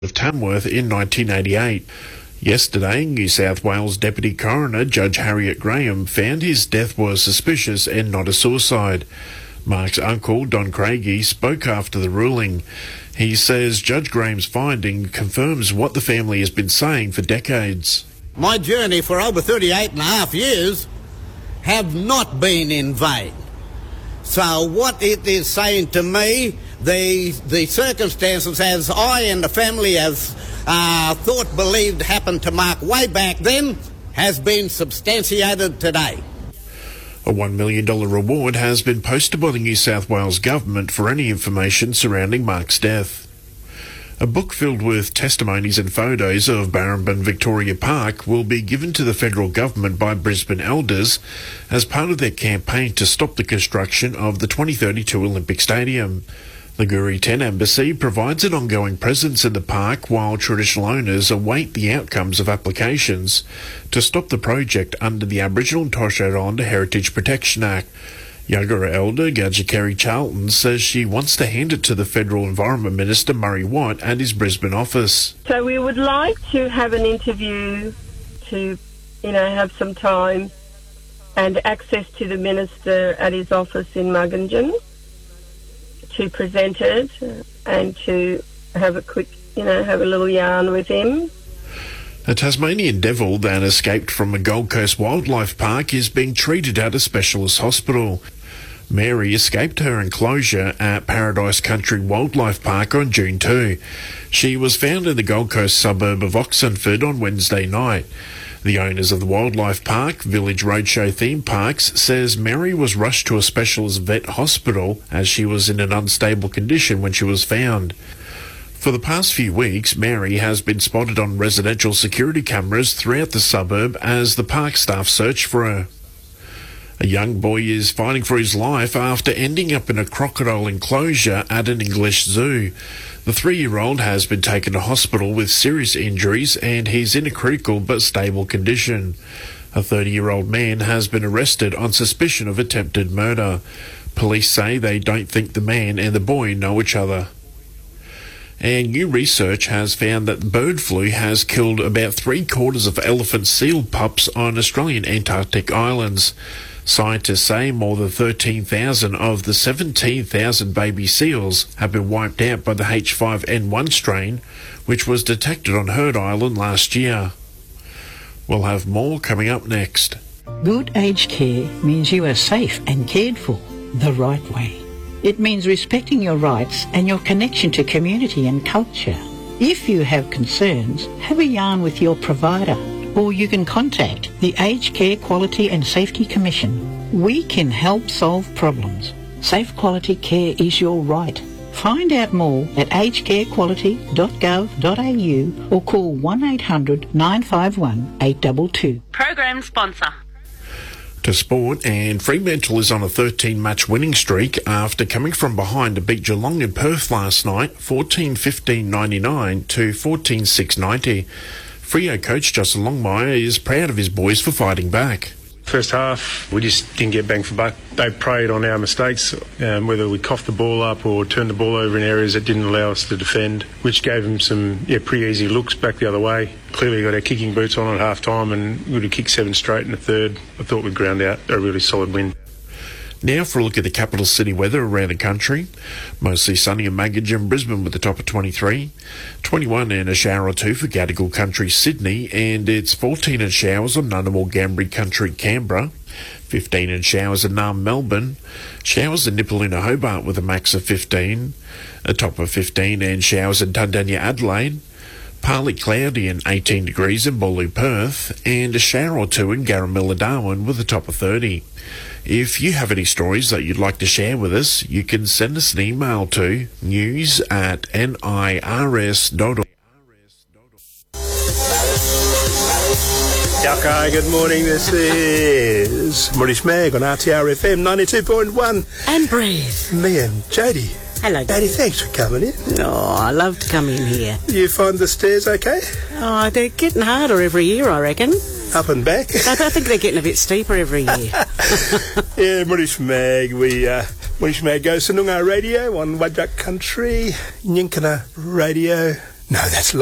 of Tamworth in 1988. Yesterday, New South Wales Deputy Coroner Judge Harriet Graham found his death was suspicious and not a suicide. Mark's uncle, Don Craigie, spoke after the ruling. He says Judge Graham's finding confirms what the family has been saying for decades. My journey for over 38 and a half years have not been in vain. So what it is saying to me, the circumstances as I and the family have believed happened to Mark way back then, has been substantiated today. A $1 million reward has been posted by the New South Wales Government for any information surrounding Mark's death. A book filled with testimonies and photos of Barrambin Victoria Park will be given to the federal government by Brisbane elders as part of their campaign to stop the construction of the 2032 Olympic Stadium. The Guri 10 Embassy provides an ongoing presence in the park while traditional owners await the outcomes of applications to stop the project under the Aboriginal and Torres Strait Islander Heritage Protection Act. Yagara Elder Gadja Kerry Charlton says she wants to hand it to the Federal Environment Minister Murray Watt at his Brisbane office. So we would like to have an interview to, have some time and access to the Minister at his office in Muggingon to present it and to have a quick, have a little yarn with him. A Tasmanian devil that escaped from a Gold Coast wildlife park is being treated at a specialist hospital. Mary escaped her enclosure at Paradise Country Wildlife Park on June 2. She was found in the Gold Coast suburb of Oxenford on Wednesday night. The owners of the wildlife park, Village Roadshow Theme Parks, says Mary was rushed to a specialist vet hospital as she was in an unstable condition when she was found. For the past few weeks, Mary has been spotted on residential security cameras throughout the suburb as the park staff search for her. A young boy is fighting for his life after ending up in a crocodile enclosure at an English zoo. The 3-year-old has been taken to hospital with serious injuries and he's in a critical but stable condition. A 30-year-old man has been arrested on suspicion of attempted murder. Police say they don't think the man and the boy know each other. And new research has found that bird flu has killed about 3/4 of elephant seal pups on Australian Antarctic islands. Scientists say more than 13,000 of the 17,000 baby seals have been wiped out by the H5N1 strain, which was detected on Heard Island last year. We'll have more coming up next. Good aged care means you are safe and cared for the right way. It means respecting your rights and your connection to community and culture. If you have concerns, have a yarn with your provider, or you can contact the Aged Care Quality and Safety Commission. We can help solve problems. Safe quality care is your right. Find out more at agedcarequality.gov.au or call 1800 951 822. Program sponsor. To sport, and Fremantle is on a 13-match winning streak after coming from behind to beat Geelong in Perth last night, 14-15-99 to 14-6-90. Freo coach Justin Longmire is proud of his boys for fighting back. First half, we just didn't get bang for buck. They preyed on our mistakes, whether we coughed the ball up or turned the ball over in areas that didn't allow us to defend, which gave them some pretty easy looks back the other way. Clearly got our kicking boots on at half-time and would have kicked 7 straight in the third. I thought we'd ground out a really solid win. Now for a look at the capital city weather around the country. Mostly sunny in Magidge and Brisbane with the top of 23. 21 and a shower or two for Gadigal Country, Sydney, and it's 14 and showers on Ngunnawal Gambri Country, Canberra. 15 and showers in Naarm, Melbourne. Showers in Nipaluna, Hobart with a max of 15. A top of 15 and showers in Tundanya, Adelaide. Partly cloudy and 18 degrees in Ballou, Perth, and a shower or two in Garamilla, Darwin with a top of 30. If you have any stories that you'd like to share with us, you can send us an email to news@nirs.org. Okay, good morning. This is Moorish Mag on RTR FM 92.1. And breathe. Me and Jodie. Hello. Jodie, thanks for coming in. Oh, I love to come in here. You find the stairs okay? Oh, they're getting harder every year, I reckon. Up and back? I think they're getting a bit steeper every year. Yeah, Moorish Mag. Moorish Mag goes to Noongar Radio on Whadjuk Country, Nyinkana Radio No, that's